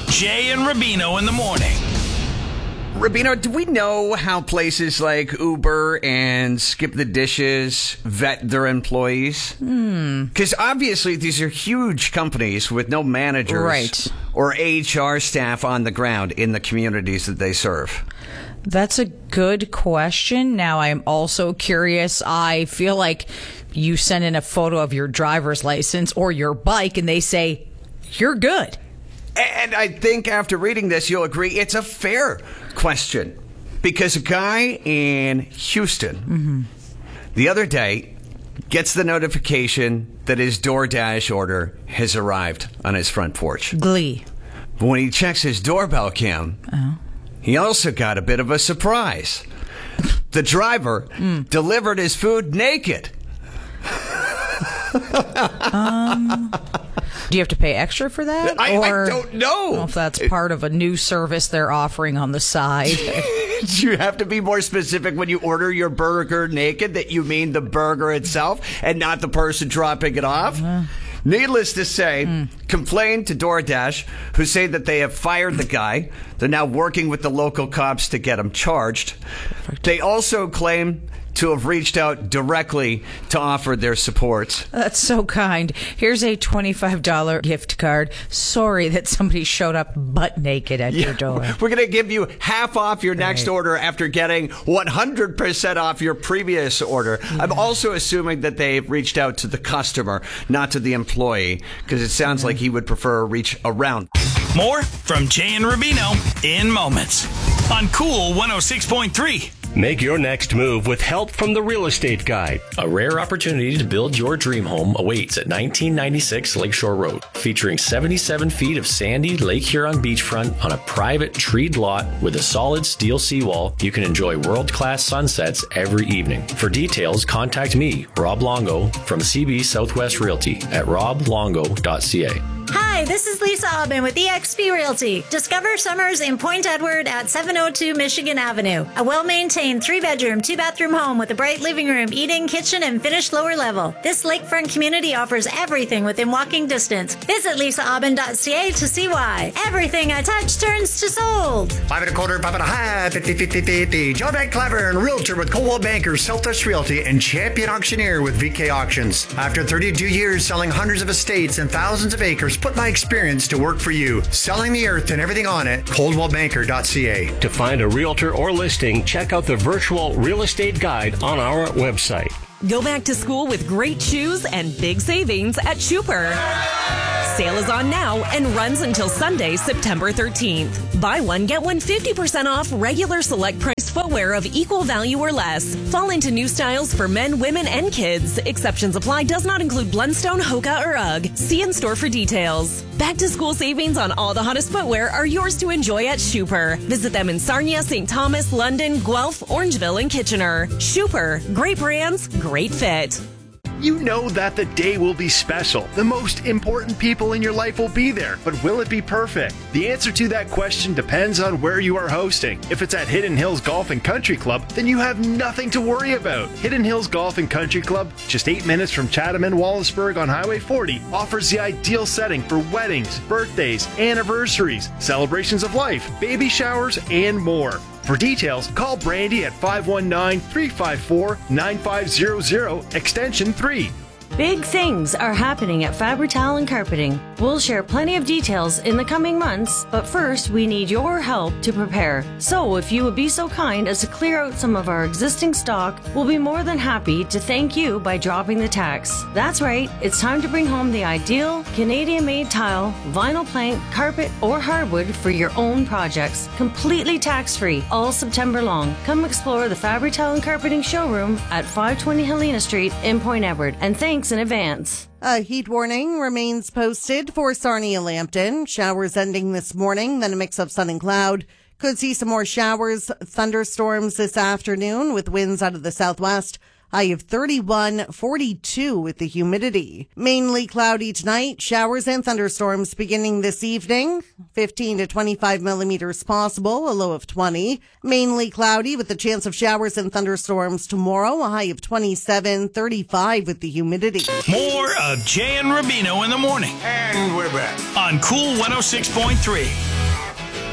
Jay and Rubino in the morning. Rubino, do we know how places like Uber and Skip the Dishes vet their employees? Because obviously these are huge companies with no managers or HR staff on the ground in the communities that they serve. That's a good question. Now, I'm also curious. I feel like you send in a photo of your driver's license or your bike and they say, you're good. And I think after reading this, you'll agree it's a fair question. Because a guy in Houston the other day gets the notification that his DoorDash order has arrived on his front porch. Glee. But when he checks his doorbell cam, he also got a bit of a surprise. The driver delivered his food naked. Do you have to pay extra for that? I don't know. I don't know if that's part of a new service they're offering on the side. You have to be more specific when you order your burger naked, that you mean the burger itself and not the person dropping it off. Needless to say, complained to DoorDash, who say that they have fired the guy. They're now working with the local cops to get him charged. They also claim to have reached out directly to offer their support. That's so kind. Here's a $25 gift card. Sorry that somebody showed up butt naked at your door. We're going to give you half off your next order after getting 100% off your previous order. I'm also assuming that they've reached out to the customer, not to the employee, because it sounds like he would prefer a reach around. More from Jay and Rubino in moments on Cool 106.3. Make your next move with help from the Real Estate Guide. A rare opportunity to build your dream home awaits at 1996 Lakeshore Road, featuring 77 feet of sandy Lake Huron beachfront on a private treed lot with a solid steel seawall. You can enjoy world-class sunsets every evening. For details, contact me, Rob Longo, from CB Southwest Realty at roblongo.ca. Hi, this is Lisa Aubin with eXp Realty. Discover summers in Point Edward at 702 Michigan Avenue. A well-maintained 3-bedroom, 2-bathroom home with a bright living room, eating, kitchen, and finished lower level. This lakefront community offers everything within walking distance. Visit lisaaubin.ca to see why. Everything I touch turns to sold. 5 1/4, 5 1/2, 50-50-50. John Van Cleveren, Realtor with Coldwell Banker, Southwest Realty, and Champion Auctioneer with VK Auctions. After 32 years selling hundreds of estates and thousands of acres, put my experience to work for you. Selling the earth and everything on it, coldwellbanker.ca. To find a realtor or listing, check out the virtual real estate guide on our website. Go back to school with great shoes and big savings at Schuper. Sale is on now and runs until Sunday, September 13th. Buy one, get one 50% off regular select price footwear of equal value or less. Fall into new styles for men, women, and kids. Exceptions apply. Does not include Blundstone, Hoka, or UGG. See in store for details. Back to school savings on all the hottest footwear are yours to enjoy at Schuper. Visit them in Sarnia, St. Thomas, London, Guelph, Orangeville, and Kitchener. Schuper. Great brands, great fit. You know that the day will be special. The most important people in your life will be there, but will it be perfect? The answer to that question depends on where you are hosting. If it's at Hidden Hills Golf and Country Club, then you have nothing to worry about. Hidden Hills Golf and Country Club, just 8 minutes from Chatham and Wallaceburg on Highway 40, offers the ideal setting for weddings, birthdays, anniversaries, celebrations of life, baby showers, and more. For details, call Brandy at 519-354-9500, extension 3. Big things are happening at Fabri-Tal and Carpeting. We'll share plenty of details in the coming months, but first we need your help to prepare. So if you would be so kind as to clear out some of our existing stock, we'll be more than happy to thank you by dropping the tax. That's right, it's time to bring home the ideal Canadian-made tile, vinyl plank, carpet, or hardwood for your own projects. Completely tax-free all September long. Come explore the Fabri-Tal and Carpeting showroom at 520 Helena Street in Point Edward, and thanks in advance. A heat warning remains posted for Sarnia-Lambton. Showers ending this morning, then a mix of sun and cloud. Could see some more showers, thunderstorms this afternoon with winds out of the southwest. High of 31, 42 with the humidity. Mainly cloudy tonight. Showers and thunderstorms beginning this evening. 15 to 25 millimeters possible, a low of 20. Mainly cloudy with the chance of showers and thunderstorms tomorrow. A high of 27, 35 with the humidity. More of Jay and Rubino in the morning. And we're back On Cool 106.3.